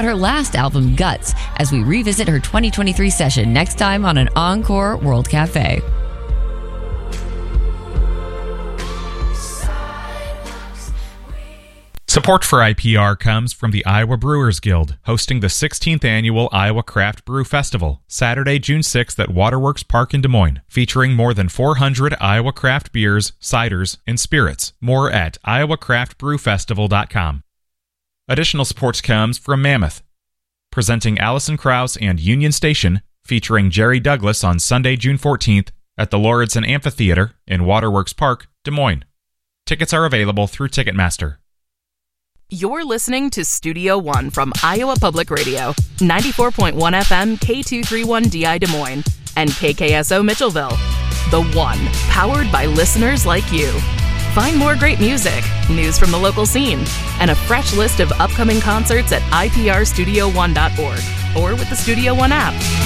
her last album, Guts, as we revisit her 2023 session next time on an Encore World Cafe. Support for IPR comes from the Iowa Brewers Guild, hosting the 16th Annual Iowa Craft Brew Festival, Saturday, June 6th at Waterworks Park in Des Moines, featuring more than 400 Iowa craft beers, ciders, and spirits. More at iowacraftbrewfestival.com. Additional support comes from Mammoth, presenting Allison Krauss and Union Station, featuring Jerry Douglas on Sunday, June 14th at the Lauritsen Amphitheater in Waterworks Park, Des Moines. Tickets are available through Ticketmaster. You're listening to Studio One from Iowa Public Radio, 94.1 FM, K231DI Des Moines, and KKSO Mitchellville. The One, powered by listeners like you. Find more great music, news from the local scene, and a fresh list of upcoming concerts at iprstudio1.org or with the Studio One app.